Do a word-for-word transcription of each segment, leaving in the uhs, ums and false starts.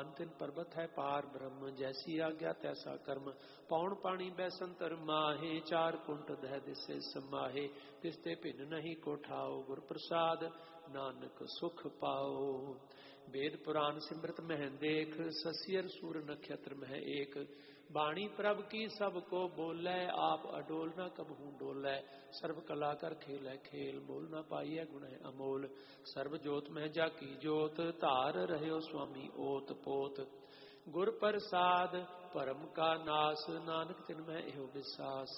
दान तिन पर्वत है पार ब्रह्म, जैसी आज्ञा तैसा कर्म। पौन पानी बैसंतर माहे, चार कुंट दह दिसे समाहे। तिसते भिन्न नहीं को ठाओ, गुर प्रसाद नानक सुख पाओ। वेद पुराण सिमृत मह देख, ससियर सूर नक्षत्र मह एक। बाणी प्रभ की सबको बोलै, आप अडोल न कबहू डोलै। सर्व कला कर खेलै खेल, मोल न पाइयै गुण अमोल। सर्व जोत में जाकी जोत, धार रह्यो स्वामी ओत पोत। गुर प्रसाद परम का नास, नानक तिन में एहो विसास।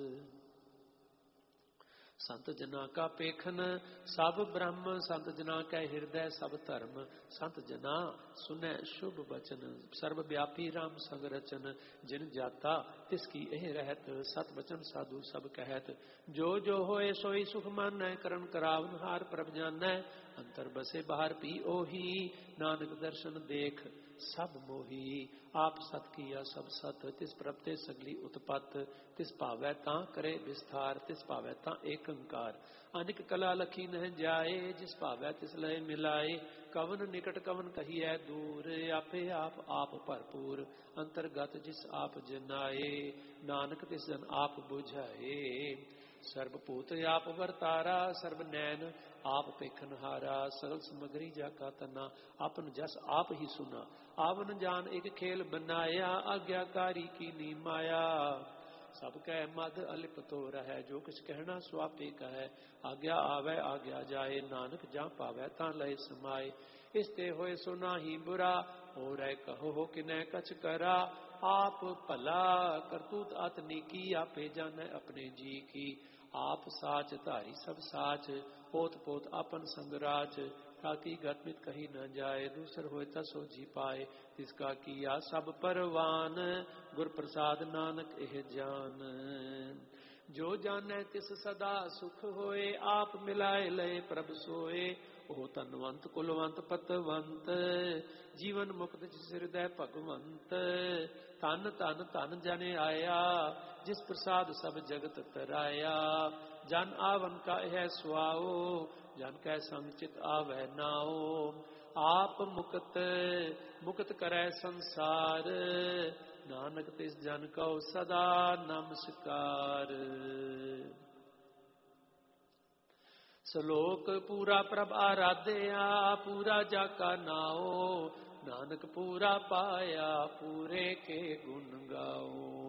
संत जना का पेखन सब ब्रह्म, संत जना कै हृदय सब धर्म। संत जना सुनै शुभ बचन, सर्व व्यापी राम संग रचन। जिन जाता तिसकी एह रहत, सत बचन साधु सब कहत। जो जो होए सोई सुख मानै, करण करावन हार प्रभ जानै। अंतर बसे बाहर पी ओही, नानक दर्शन देख सब मोही। आप सत किया सब सत, तिस प्रभ ते सगली उत्पत। तिस भावै तां करे विस्तार, तिस भावै तां एकंकार। अनिक कला लखी न जाए, जिस भावै तिस लय मिलाए। कवन निकट कवन कहिए दूर, आपे आप आप भरपूर। अंतर्गत जिस आप जनाए, नानक तिस जन आप बुझाए। सर्वभूत आप वर्तारा, सर्व नैन आप पेखनहारा। सरल समगरी जाका तना, अपन जस आप ही सुना। आवन जान एक खेल बनाया, आज्ञाकारी की नी माया। सब कह मद अलिप तो रह, जो किछ कहना स्वापे कह। आज्ञा आवे आज्ञा जाए, नानक जा पावे तां लय समाए। इसते होए सो नाही बुरा, हो रह कहो किनै कछ करा। आप भला करतूत अतनी की, आपे जाने अपने जी की। आप साच धारी सब साच, पोत पोत आपन संगराच। ताकि गतमित कही न जाए, दूसर होए तसो जी पाए। तिसका किया सब परवान, गुर प्रसाद नानक एह जान। जो जाने तिस सदा सुख होए, आप मिलाए लय प्रभ सोए। ओ तनवंत कुलवंत पतवंत, जीवन मुक्त जिस हृदय भगवंत। तन तन तन जन आया, जिस प्रसाद सब जगत तराया। जन आवन का यह सुआओ, जन कै संचित आवे नाओ। आप मुक्त मुक्त करे संसार, नानक तिस जन को सदा नमस्कार। श्लोक पूरा प्रभ आराध्या, पूरा जाका नाओ। नानक पूरा पाया, पूरे के गुण गाओ।